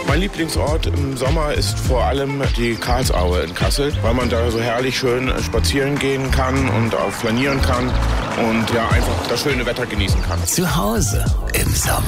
Mein Lieblingsort im Sommer ist vor allem die Karlsaue in Kassel, weil man da so herrlich schön spazieren gehen kann und auch flanieren kann und ja einfach das schöne Wetter genießen kann. Zu Hause im Sommer.